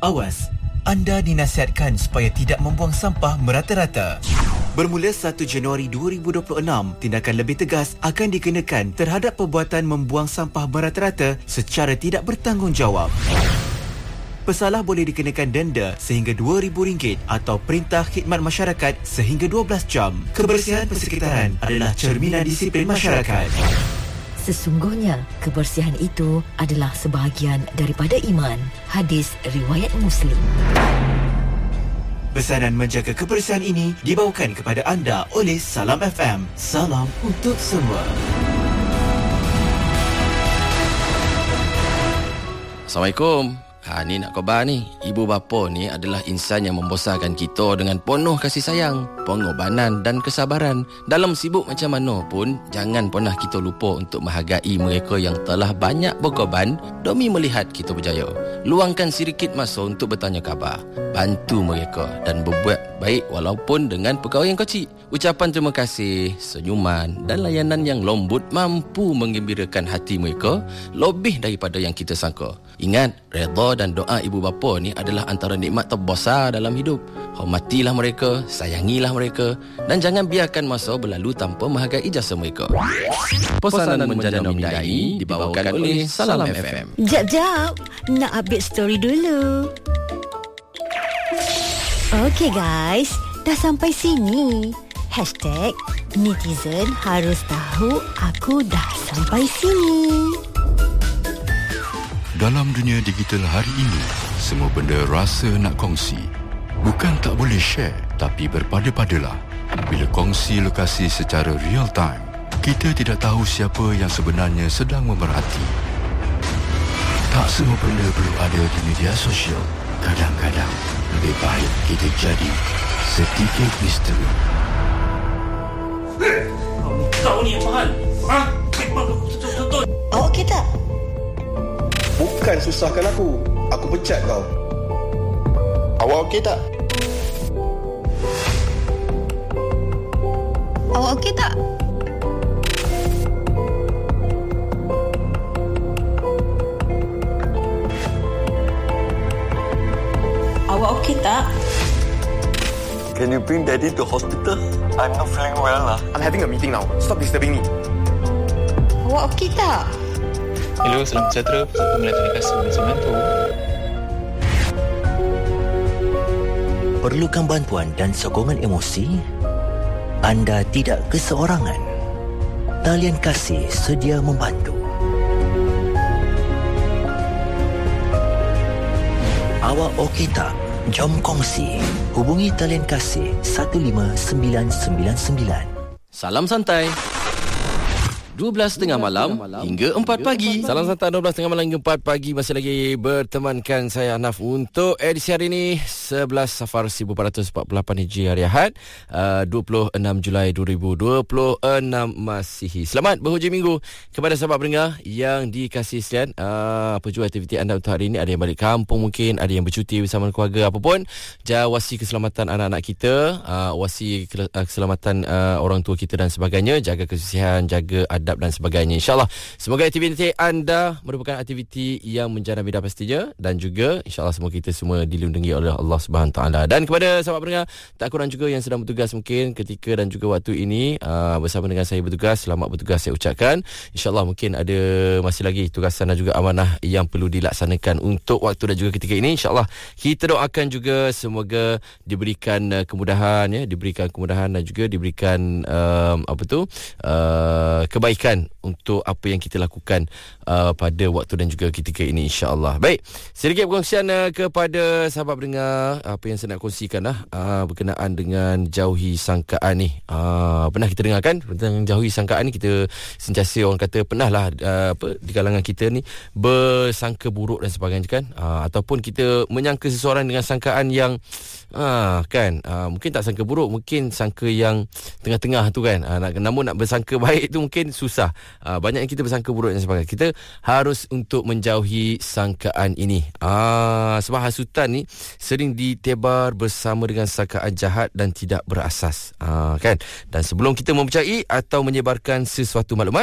Awas, anda dinasihatkan supaya tidak membuang sampah merata-rata. Bermula 1 Januari 2026, tindakan lebih tegas akan dikenakan terhadap perbuatan membuang sampah merata-rata secara tidak bertanggungjawab. Pesalah boleh dikenakan denda sehingga RM2,000 atau perintah khidmat masyarakat sehingga 12 jam. Kebersihan persekitaran adalah cerminan disiplin masyarakat. Sesungguhnya, kebersihan itu adalah sebahagian daripada iman. Hadis riwayat Muslim. Pesanan menjaga kebersihan ini dibawakan kepada anda oleh Salam FM. Salam untuk semua. Assalamualaikum. Ni nak khabar ni. Ibu bapa ni adalah insan yang membesarkan kita dengan penuh kasih sayang, pengorbanan dan kesabaran. Dalam sibuk macam mana pun, jangan pernah kita lupa untuk menghargai mereka yang telah banyak berkorban demi melihat kita berjaya. Luangkan sedikit masa untuk bertanya khabar, bantu mereka dan berbuat baik walaupun dengan perkara yang kecil. Ucapan terima kasih, senyuman dan layanan yang lembut mampu menggembirakan hati mereka lebih daripada yang kita sangka. Ingat, redha dan doa ibu bapa ni adalah antara nikmat terbesar dalam hidup. Hormatilah mereka, sayangilah mereka dan jangan biarkan masa berlalu tanpa menghargai jasa mereka. Pesanan menjana mindai dibawakan oleh Salam FM. Jap, nak update story dulu. Okey guys, dah sampai sini. #netizen harus tahu aku dah sampai sini. Dalam dunia digital hari ini, semua benda rasa nak kongsi. Bukan tak boleh share, tapi berpada-padalah. Bila kongsi lokasi secara real time, kita tidak tahu siapa yang sebenarnya sedang memerhati. Tak semua benda perlu ada di media sosial. Kadang-kadang, lebih baik kita jadi sedikit misteri. Kau ni yang mahal. Betul. Awak okey tak? Bukan susahkan aku. Aku pecat kau. Awak okey tak? Awak okey tak? Awak okey tak? Can you bring daddy to hospital? I'm not feeling well lah. I'm having a meeting now. Stop disturbing me. Awak okey tak? Hello, salam sejahtera. Saya Melati Kasih membantu. Perlukan bantuan dan sokongan emosi? Anda tidak keseorangan. Talian Kasih sedia membantu. Awak okey tak? Jom kongsi. Hubungi Talian Kasih 15999. Salam santai. 12.30 malam hingga 4 pagi. Salam santai 12.30 malam hingga 4 pagi. Masih lagi bertemankan saya Anaf untuk edisi hari ini 11 Safar 1448 Hijri hari Ahad 26 Julai 2026 Masihi. Selamat berhujung minggu kepada sahabat pendengar yang dikasihi sekalian. Apa jua aktiviti anda untuk hari ini? Ada yang balik kampung mungkin, ada yang bercuti bersama keluarga, apapun. Wasi keselamatan anak-anak kita, wasi keselamatan orang tua kita dan sebagainya. Jaga kesusihan, jaga adab dan sebagainya. InsyaAllah semoga aktiviti anda merupakan aktiviti yang menjana bida pastinya, dan juga insyaAllah semua kita semua dilindungi oleh Allah Subhanahu Taala. Dan kepada sahabat pendengar tak kurang juga yang sedang bertugas mungkin ketika dan juga waktu ini bersama dengan saya bertugas, selamat bertugas saya ucapkan. InsyaAllah mungkin ada masih lagi tugasan dan juga amanah yang perlu dilaksanakan untuk waktu dan juga ketika ini. InsyaAllah kita doakan juga semoga diberikan kemudahan, diberikan kemudahan dan juga diberikan kebaikan untuk apa yang kita lakukan pada waktu dan juga ketika ini, insya-Allah. Baik, sedikit perkongsian kepada sahabat pendengar apa yang saya nak kongsikan berkenaan dengan jauhi sangkaan ni. Pernah kita dengar kan tentang jauhi sangkaan ni? Kita sentiasa orang kata pernahlah di kalangan kita ni bersangka buruk dan sebagainya kan, ataupun kita menyangka seseorang dengan sangkaan yang mungkin tak sangka buruk, mungkin sangka yang tengah-tengah tu kan. Namun nak bersangka baik tu mungkin susah. Banyak yang kita bersangka buruk dan sebagainya. Kita harus untuk menjauhi sangkaan ini. Sebab hasutan ni sering ditebar bersama dengan sangkaan jahat dan tidak berasas. Kan? Dan sebelum kita mempercayai atau menyebarkan sesuatu maklumat,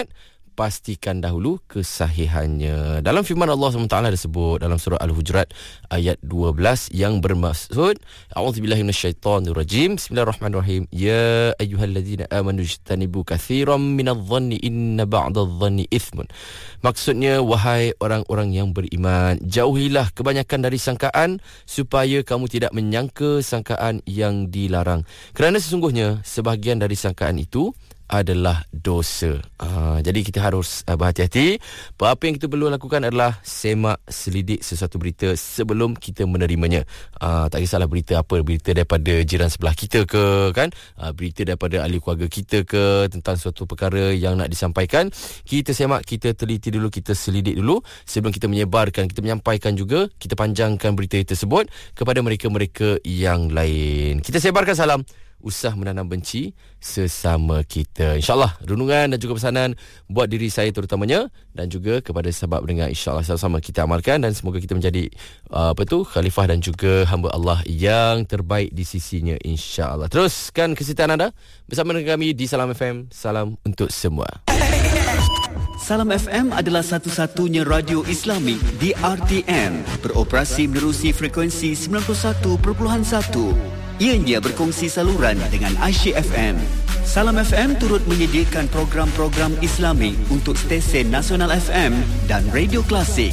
pastikan dahulu kesahihannya. Dalam firman Allah SWT ada sebut dalam surah Al-Hujurat ayat 12 yang bermaksud a'udzubillahi minasyaitonirrajim. Bismillahirrahmanirrahim. Ya ayyuhallazina amanu ijtanibu katsiran minadh-dhanni inna ba'dadh-dhanni itsmun. Maksudnya, wahai orang-orang yang beriman, jauhilah kebanyakan dari sangkaan supaya kamu tidak menyangka sangkaan yang dilarang. Kerana sesungguhnya sebahagian dari sangkaan itu adalah dosa. Jadi kita harus berhati-hati. Apa yang kita perlu lakukan adalah semak, selidik sesuatu berita sebelum kita menerimanya. Tak kisahlah berita apa, berita daripada jiran sebelah kita ke, kan? Berita daripada ahli keluarga kita ke, tentang suatu perkara yang nak disampaikan. Kita semak, kita teliti dulu, kita selidik dulu sebelum kita menyebarkan, kita menyampaikan juga, kita panjangkan berita tersebut kepada mereka-mereka yang lain. Kita sebarkan salam, usah menanam benci sesama kita. InsyaAllah renungan dan juga pesanan buat diri saya terutamanya dan juga kepada sahabat pendengar, InsyaAllah sama-sama kita amalkan dan semoga kita menjadi khalifah dan juga hamba Allah yang terbaik di sisinya, InsyaAllah. Teruskan kesetiaan anda bersama dengan kami di Salam FM. Salam untuk semua. Salam FM adalah satu-satunya radio Islami di RTM, beroperasi menerusi frekuensi 91.1. Ianya berkongsi saluran dengan Aisyah FM. Salam FM turut menyediakan program-program Islami untuk stesen Nasional FM dan Radio Klasik.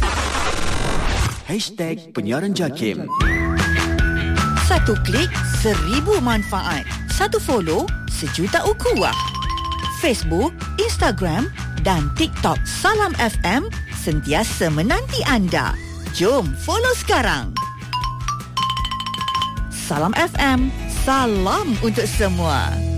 #penyiaran JAKIM. Satu klik, 1000 manfaat. Satu follow, 1,000,000 ukhuwah. Facebook, Instagram dan TikTok Salam FM sentiasa menanti anda. Jom follow sekarang. Salam FM, salam untuk semua.